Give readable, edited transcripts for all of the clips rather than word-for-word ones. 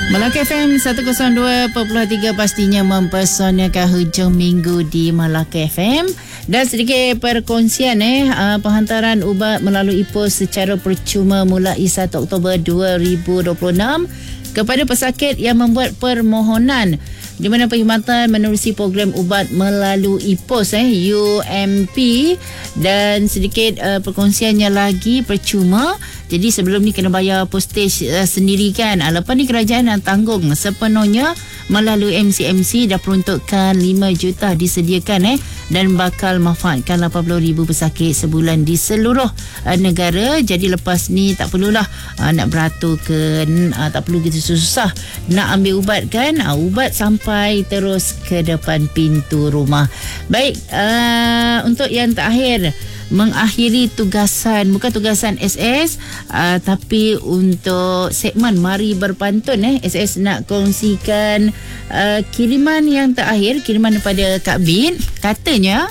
Melaka FM 102.3 pastinya mempesonakan hujung minggu di Melaka FM. Dan sedikit perkongsian penghantaran ubat melalui pos secara percuma mulai 1 Oktober 2026 kepada pesakit yang membuat permohonan, di mana perkhidmatan menerusi program ubat melalui pos UMP. Dan sedikit perkongsiannya lagi percuma. Jadi sebelum ni kena bayar postage sendiri kan. Lepas ni kerajaan nak tanggung sepenuhnya melalui MCMC. Dah peruntukkan 5 juta disediakan dan bakal manfaatkan 80,000 pesakit sebulan di seluruh negara. Jadi lepas ni tak perlulah nak beratur ke, tak perlu gitu susah nak ambil ubat kan. Ubat sampai terus ke depan pintu rumah. Baik, untuk yang terakhir, mengakhiri tugasan, bukan tugasan SS, tapi untuk segmen Mari Berpantun. SS nak kongsikan kiriman yang terakhir, kiriman daripada Kak Bin. Katanya,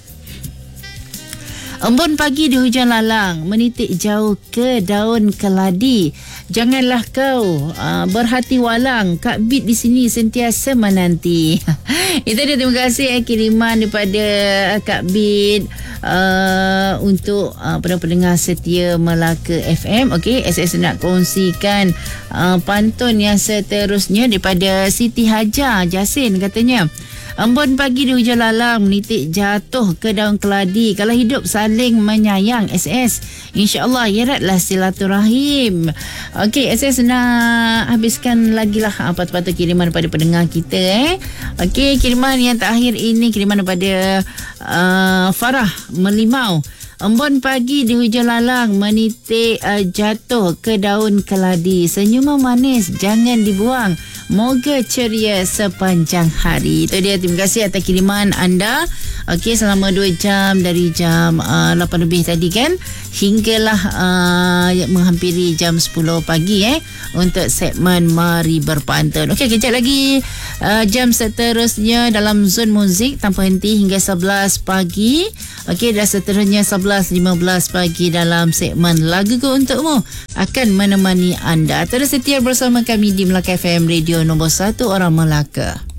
embun pagi di hujan lalang menitik jauh ke daun keladi. Janganlah kau berhati walang, Kak Bit di sini sentiasa menanti. Itu dia, terima kasih kiriman daripada Kak Bit untuk pendengar setia Melaka FM. Okey, SS nak kongsikan pantun yang seterusnya daripada Siti Hajar Jasin. Katanya, embun pagi di hujan lalang menitik jatuh ke daun keladi. Kalau hidup saling menyayang SS, InsyaAllah eratlah silaturahim. Okey, SS nak habiskan lagi lah patut-patut kiriman daripada pendengar kita. Okey, kiriman yang terakhir ini kiriman daripada Farah Melimau. Embun pagi di hujan lalang menitik jatuh ke daun keladi. Senyuman manis jangan dibuang, moga ceria sepanjang hari. Itu dia, terima kasih atas kiriman anda. Okey, selama 2 jam dari jam 8 lebih tadi kan, hinggalah menghampiri jam 10 pagi untuk segmen Mari Berpantun. Okey, kejap lagi jam seterusnya dalam Zon Muzik tanpa henti hingga 11 pagi. Okey, dan seterusnya 11.15 pagi dalam segmen Laguku Untukmu akan menemani anda. Terus setia bersama kami di Melaka FM, radio nombor 1 orang Melaka.